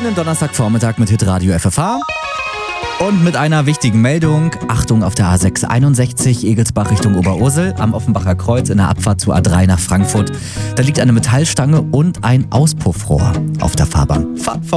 Schönen Donnerstagvormittag mit Hitradio FFH. Und mit einer wichtigen Meldung. Achtung auf der A6 61 Egelsbach Richtung Oberursel am Offenbacher Kreuz in der Abfahrt zur A3 nach Frankfurt. Da liegt eine Metallstange und ein Auspuffrohr auf der Fahrbahn. Fahrt